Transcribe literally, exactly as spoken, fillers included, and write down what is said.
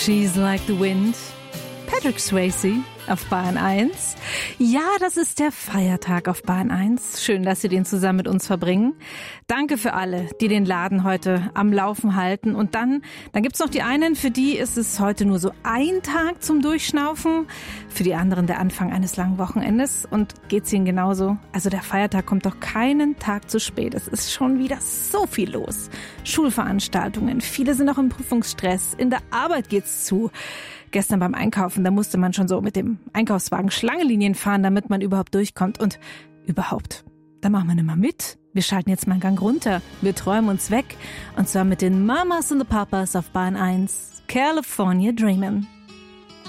She's Like the Wind. Patrick Swayze auf Bahn eins. Ja, das ist der Feiertag auf Bahn eins. Schön, dass Sie den zusammen mit uns verbringen. Danke für alle, die den Laden heute am Laufen halten. Und dann, dann gibt's noch die einen, für die ist es heute nur so ein Tag zum Durchschnaufen. Für die anderen der Anfang eines langen Wochenendes. Und geht's Ihnen genauso? Also der Feiertag kommt doch keinen Tag zu spät. Es ist schon wieder so viel los. Schulveranstaltungen, viele sind auch im Prüfungsstress. In der Arbeit geht's zu. Gestern beim Einkaufen, da musste man schon so mit dem Einkaufswagen Schlangenlinien fahren, damit man überhaupt durchkommt. Und überhaupt, da machen wir nicht mal mit. Wir schalten jetzt mal einen Gang runter. Wir träumen uns weg. Und zwar mit den Mamas und the Papas auf Bahn eins. California Dreamin'.